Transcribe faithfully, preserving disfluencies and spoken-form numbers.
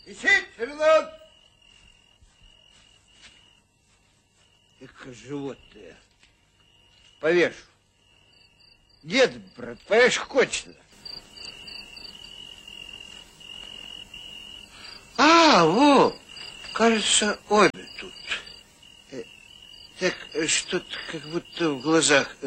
Висит, Симонов! Эка животное. Повешу. Дед, брат, повешу хочется. А, во, кажется, обе тут. Так что-то как будто в глазах